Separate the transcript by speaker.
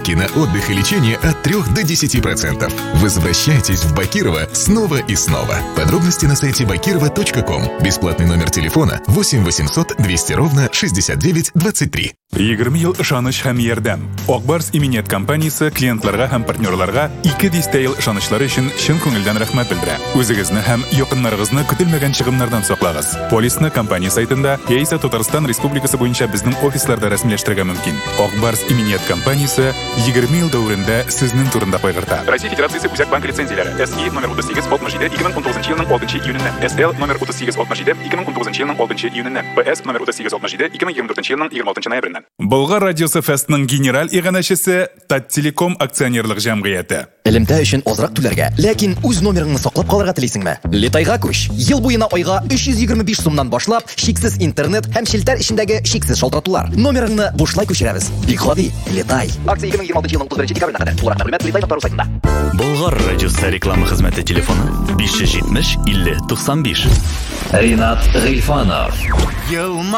Speaker 1: скидки на отдых и лечение от 3 до 10%. Возвращайтесь в Бакирова снова и снова. Подробности на сайте bakirova.com. Бесплатный номер телефона 8 800 200 ровно 69 23.
Speaker 2: 20 ел ышаныч һәм ярдәм. Акбарс Иминет компаниясе клиентларга һәм партнерларга 2 дистейл ышанычлары өчен чын күңелдән рәхмәт белдерә. Үзегезне һәм якыннарыгызны көтелмәгән чыгымнардан саклагыз. Полисны компания сайтында яисә Татарстан Республикасы буенча безнең офисларда рәсмиләштерергә мөмкин. Акбарс Иминет компаниясе 20 ел дәверендә сезнең турында кайгырта. Россия Федерациясе Үзәк банк лицензияләре SI номер 3867 2019 елның 6 июненнән, SL номер 3867 2019 елның 6 июненнән, PS номер 3867 2024 елның 26 ноябреннән. Болгар радиосы фестның генераль иганәчесе Таттелеком акционерлык җәмгыяте.
Speaker 3: Элемтә өчен азрак түләргә, ләкин үз номерыңны саклап калырга телисеңме? Летайга күч. Ел буена айга 325 сумнан башлап, шиксез интернет һәм шелтәр эчендәге шиксез шалтыратулар. Номерыңны бушлай күчерәбез. Бик гади. Летай. Акция 2026 елның 31 декабренә кадәр. Тулырак мәгълүмат Летай.ру сайтында.
Speaker 4: Болгар радиосы реклама хезмәте телефоны 570 50 95.
Speaker 5: Ринат Гыйльфанов.